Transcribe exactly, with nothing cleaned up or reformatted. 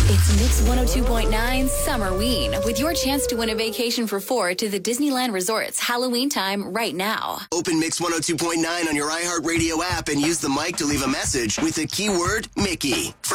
It's Mix one oh two point nine Summerween with your chance to win a vacation for four to the Disneyland Resort's Halloween time right now. Open Mix one oh two point nine on your iHeartRadio app and use the mic to leave a message with the keyword Mickey. For